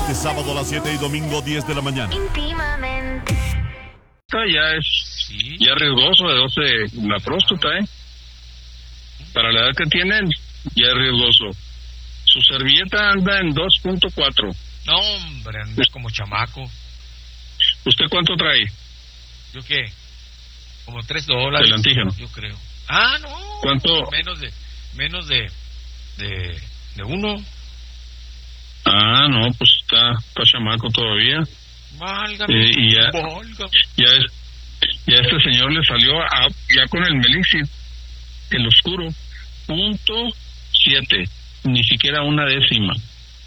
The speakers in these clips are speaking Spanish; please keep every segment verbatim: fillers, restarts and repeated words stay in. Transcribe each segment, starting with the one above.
Este sábado a las siete y domingo diez de la mañana. Íntimamente. Ya es ¿Sí? ya riesgoso de doce la próstata, ¿eh? Para la edad que tienen, ya es riesgoso. Su servilleta anda en dos punto cuatro. No, hombre, anda como chamaco. ¿Usted cuánto trae? ¿Yo qué? Como tres dólares. El antígeno. Yo creo. Ah, no. ¿Cuánto? Menos de, menos de, de, de uno. Ah, no, pues está, está chamaco todavía. Válgame. Eh, y ya, válgame. ya, es, ya este señor le salió a, ya con el Melixir, el oscuro, punto siete, ni siquiera una décima.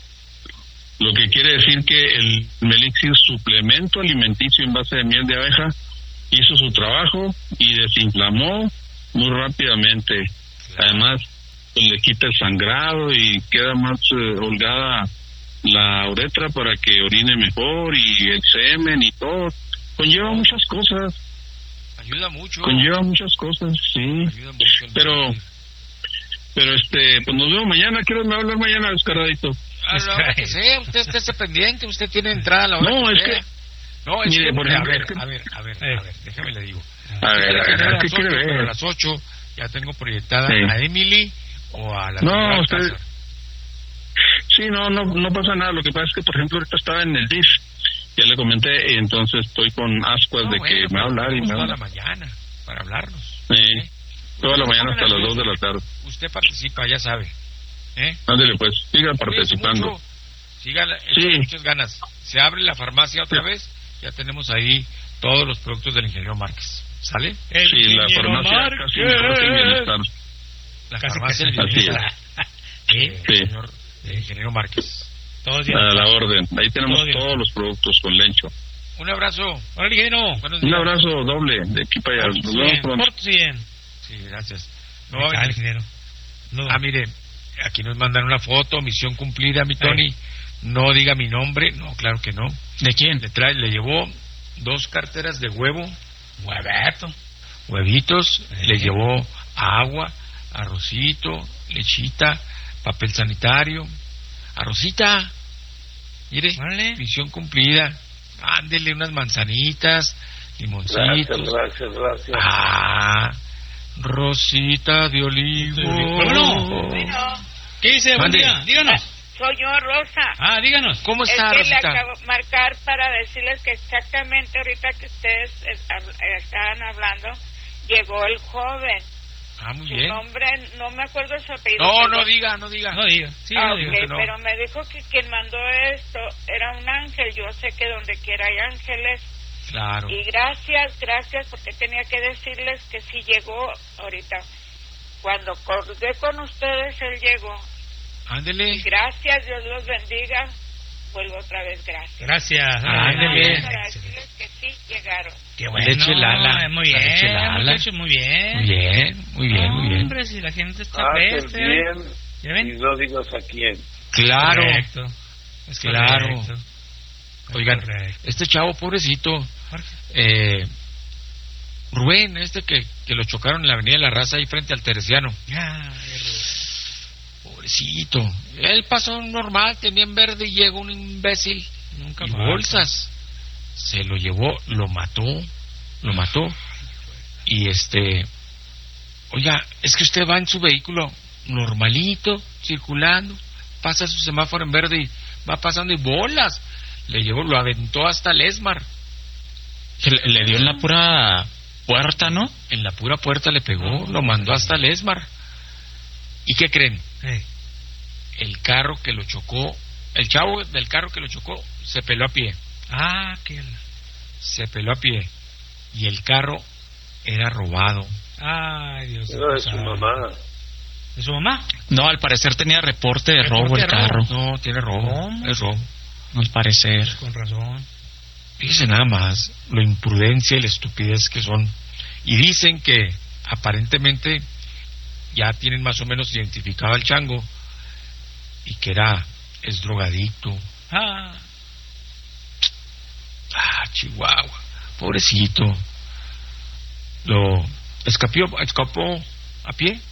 Lo que quiere decir que el Melixir, suplemento alimenticio en base de miel de abeja, hizo su trabajo y desinflamó muy rápidamente. Claro. Además, pues, le quita el sangrado y queda más eh, holgada la uretra para que orine mejor, y el semen y todo. Conlleva muchas cosas. Ayuda mucho. Conlleva muchas cosas, sí. Ayuda mucho. Pero, pero este, pues nos vemos mañana. ¿Quieres me hablar mañana, descaradito? A la hora que sea, usted esté pendiente, usted tiene entrada a la hora no, que es sea. que, no, es mire, que, por ejemplo, a ver, es que, a ver, a ver, a ver, déjame le digo. A ver, a ver, a ver, ¿qué quiere ver? A las ocho ya tengo proyectada sí. a Emily o a la No, usted... Sí, no, no, no pasa nada. Lo que pasa es que, por ejemplo, ahorita estaba en el D I F, ya le comenté, y entonces estoy con ascuas no, de bueno, que me va a hablar y me va a toda la mañana para hablarnos. Sí, ¿eh? toda la mañana hasta las dos de la tarde. Usted participa, ya sabe. ¿eh? Ándele, pues, siga participando. Mucho, siga, sí. muchas ganas. Se abre la farmacia otra sí. vez, ya tenemos ahí todos los productos del ingeniero Márquez. ¿Sale? El sí, la farmacia Márquez. Casi mejor que el bienestar. La casi farmacia del bienestar. Sí, eh, sí. Señor el ingeniero Márquez. Todos a la orden. Ahí tenemos Todo todos los productos con Lencho. Un abrazo. Hola, ingeniero. Un abrazo doble de aquí para allá. Nos vemos pronto. bien. Sí, gracias. No, el ingeniero. No. Ah, mire, aquí nos mandan una foto, misión cumplida, mi Tony. Ay. No diga mi nombre. No, claro que no. ¿De quién? Le trae, le llevó dos carteras de huevo. Hueveto. Huevitos. Ay. Le llevó agua, arrocito, lechita, papel sanitario, arrocita, mire, vale. Misión cumplida, ándele unas manzanitas, limoncitos. Gracias, gracias, gracias. Ah, rosita de olivo. Bueno, ¿qué dice? Buen día, díganos. Soy yo, Rosa. Ah, díganos. ¿Cómo está, es que Rosita? le acabo de marcar para decirles que exactamente ahorita que ustedes estaban hablando, llegó el joven. Ah, muy su bien. nombre, no me acuerdo su apellido. No, pero... no diga, no diga. No diga, sí, ah, no okay, diga. No. Pero me dijo que quien mandó esto era un ángel. Yo sé que donde quiera hay ángeles. Claro. Y gracias, gracias, porque tenía que decirles que sí llegó ahorita. Cuando colgué con ustedes, él llegó. Ándele. Y gracias, Dios los bendiga. Vuelvo otra vez, gracias. Gracias. Ándele. Para decirles que sí llegaron. Qué bueno. Leche Lala. Muy bien. Leche Lala. Leche, muy bien. Muy bien, muy bien, muy bien. Hombre, si la gente está ah, presta. bien. ¿Ya ven? Y no digas a quién. Claro. Correcto. Es claro. Correcto. Oigan, correcto. Este chavo, pobrecito, eh, Rubén, este que, que lo chocaron en la Avenida de la Raza ahí frente al Teresiano. Ah, pobrecito. Él pasó normal, tenía en verde y llegó un imbécil. Nunca y falta. bolsas. Se lo llevó, lo mató, lo mató. Y este, oiga, es que usted va en su vehículo normalito, circulando, pasa su semáforo en verde y va pasando y bolas. Le llevó, lo aventó hasta el Esmar. Le, le dio en la pura puerta, ¿no? En la pura puerta le pegó, lo mandó hasta el Esmar. ¿Y qué creen? Hey. El carro que lo chocó, el chavo del carro que lo chocó, se peló a pie. Ah, qué... Se peló a pie. Y el carro era robado. Ay, Dios mío. Era de su mamá. ¿De su mamá? No, al parecer tenía reporte de ¿Reporte robo el de robo? carro. No, tiene robo. ¿Cómo? Es robo. Al parecer. Pues con razón. Fíjese nada más la imprudencia y la estupidez que son. Y dicen que aparentemente ya tienen más o menos identificado al chango y que era, es drogadicto. Ah. Ah, Chihuahua. Pobrecito. Lo escapó, escapó a pie.